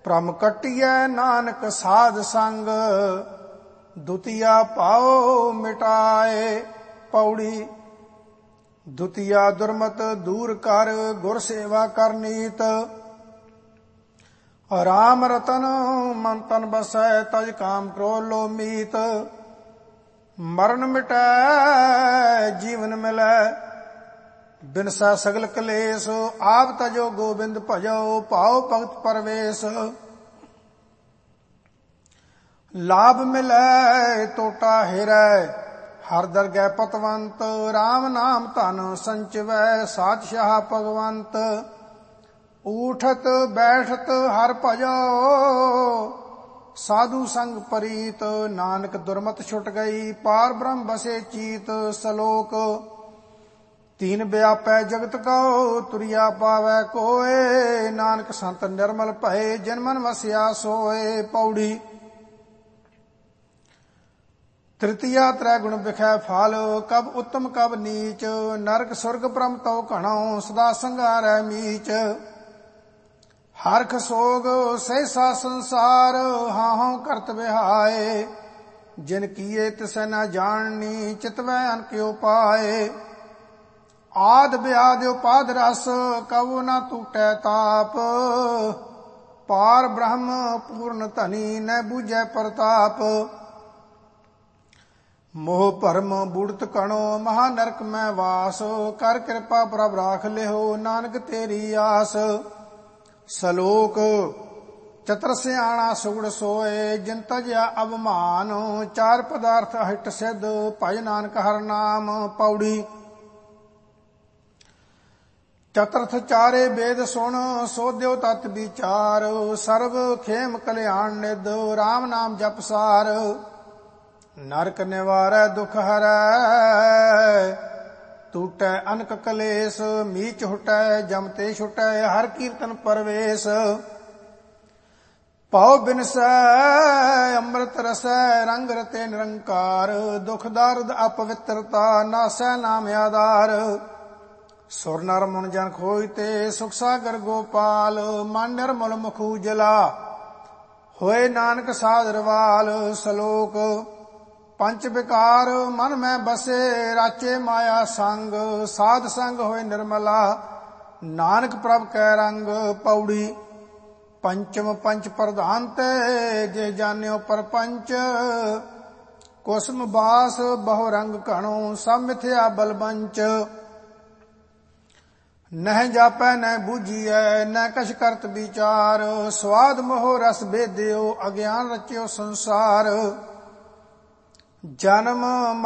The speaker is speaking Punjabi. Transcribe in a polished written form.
ਭ੍ਰਮ ਕੱਟਿਐ ਨਾਨਕ ਸਾਧ ਸੰਗ, ਦੁਤੀਆ ਪਾਉ ਮਿਟਾਏ। ਪੌੜੀ। ਦੁਤੀਆ ਦੁਰਮਤ ਦੂਰ ਕਰ, ਗੁਰ ਸੇਵਾ ਕਰ ਨੀਤ। ਰਾਮ ਰਤਨ ਮਨ ਤਨ ਬਸੈ, ਤਜ ਕਾਮ ਕ੍ਰੋਧ ਲੋਭ ਮੀਤ। ਮਰਨ ਮਿਟੈ ਜੀਵਨ ਮਿਲੈ, ਬਿਨਸੈ ਸਗਲ ਕਲੇਸ਼। ਆਪ ਤਜੋ ਗੋਬਿੰਦ ਭਜੋ, ਪਾਉ ਭਗਤ ਪਰਵੇਸ਼। ਲਾਭ ਮਿਲੈ ਟੋਟਾ ਹਿਰੈ, ਹਰ ਦਰਗਹਿ ਪਤਵੰਤ। ਰਾਮ ਨਾਮ ਧਨ ਸੰਚਿਵੈ, ਸਾਧਸ਼ਾਹ ਭਗਵੰਤ। ਊਠਤ ਬੈਠਤ ਹਰ ਭਜੋ, ਸਾਧੂ ਸੰਗ ਪਰੀਤ। ਨਾਨਕ ਦੁਰਮਤ ਛੁਟ ਗਈ, ਪਾਰ ਬ੍ਰਹਮ ਬਸੇ ਚੀਤ। ਸਲੋਕ। ਤੀਨ ਵਿਆਪੈ ਜਗਤ ਕਉ, ਤੁਰਿਆ ਪਾਵੈ ਕੋਇ। ਨਾਨਕ ਸੰਤ ਨਿਰਮਲ ਭਏ, ਜਿਨ ਮਨ ਵਸਿਆ ਸੋਏ। ਪੌੜੀ। ਤ੍ਰਿਤੀਆ ਤ੍ਰੈ ਗੁਣ ਬਿਖੈ ਫਲ, ਕਬ ਉੱਤਮ ਕਬ ਨੀਚ। ਨਰਕ ਸੁਰਗ ਭ੍ਰਮ ਤਉ ਘਣੋ, ਸਦਾ ਸੰਘਾਰੈ ਮੀਚ। ਹਰਖ ਸੋਗ ਸਹਿਸਾ ਸੰਸਾਰ, ਹਾਹੋਂ ਕਰਤ ਵਿਹਾਏ। ਜਿਨ ਕੀਏ ਤਿਸੈ ਨ ਜਾਣਨੀ, ਚਿਤਵੈ ਅਨਕਿਓ ਪਾਏ। ਆਦ ਬਿਆਦ ਉਪਾਦ ਰਸ, ਕਉ ਨ ਟੂਟੈ ਤਾਪ। ਪਾਰ ਬ੍ਰਹਮ ਪੂਰਨ ਧਨੀ, ਨ ਬੂਝੈ ਪ੍ਰਤਾਪ। ਮੋਹ ਭਰਮ ਬੁੜਤ ਕਣੋ, ਮਹਾ ਨਰਕ ਮੈਂ ਵਾਸ। ਕਰ ਕਿਰਪਾ ਪ੍ਰਭ ਰਾਖ ਲਿਓ, ਨਾਨਕ ਤੇਰੀ ਆਸ। ਸਲੋਕ। ਚਤਰ ਸਿਆਣਾ ਸੁਗੜ ਸੋਏ, ਜਿਨ ਤਜਿਆ ਅਵਮਾਨ। ਚਾਰ ਪਦਾਰਥ ਅਹਿਟ ਸਿੱਧ, ਭਜ ਨਾਨਕ ਹਰਿ ਨਾਮ। ਪੌੜੀ। ਚਤੁਰਥ ਚਾਰੇ ਵੇਦ ਸੁਣ, ਸੋਧਿਓ ਤਤ ਵਿਚਾਰ। ਸਰਬ ਖੇਮ ਕਲਿਆਣ ਨਿਧ, ਰਾਮ ਨਾਮ ਜਪ ਸਾਰ। ਨਰਕ ਨਿਵਾਰੈ ਦੁਖ ਹਰੈ, ਟੂਟੈ ਅਨਕ ਕਲੇਸ਼। ਮੀਚ ਹੁਟੈ ਜਮ ਤੇ ਛੁਟੈ, ਹਰ ਕੀਰਤਨ ਪਰਵੇਸ਼। ਪਉ ਬਿਨਸੈ ਅੰਮ੍ਰਿਤ ਰਸੈ, ਰੰਗ ਰਤੇ ਨਿਰੰਕਾਰ। ਦੁਖ ਦਰਦ ਅਪਵਿੱਤਰਤਾ, ਨਾਸੈ ਨਾਮ ਆਧਾਰ। ਸੁਰ ਨਰ ਮਨ ਜਨ ਖੋਇ ਤੇ, ਸੁਖ ਸਾਗਰ ਗੋਪਾਲ। ਮਨ ਨਿਰਮਲ ਮੁਖ ਉਜਲਾ, ਹੋਏ ਨਾਨਕ ਸਾਧ ਰਵਾਲ। ਸਲੋਕ। ਪੰਚ ਵਿਕਾਰ ਮਨ ਮੈਂ ਬਸੇ, ਰਾਚੇ ਮਾਇਆ ਸੰਗ। ਸਾਧ ਸੰਗ ਹੋਏ ਨਿਰਮਲਾ, ਨਾਨਕ ਪ੍ਰਭ ਕੈ ਰੰਗ। ਪੌੜੀ। ਪੰਚਮ ਪੰਚ ਪ੍ਰਧਾਨ ਤੇ, ਜੇ ਜਾਣਿਓ ਪਰਪੰਚ। ਕੁਸਮ ਬਾਸ ਬਹੁ ਰੰਗ ਘਣੋ, ਸਭ ਮਿਥਿਆ ਬਲਬੰਚ। ਨਹਿ ਜਾਪੈ ਨਹਿ ਬੂਝੀਐ, ਨਹਿ ਕਛ ਕਰਤ ਵਿਚਾਰ। ਸਵਾਦ ਮੋਹ ਰਸ ਭੇਦਿਓ, ਅਗਿਆਨ ਰਚਿਓ ਸੰਸਾਰ। ਜਨਮ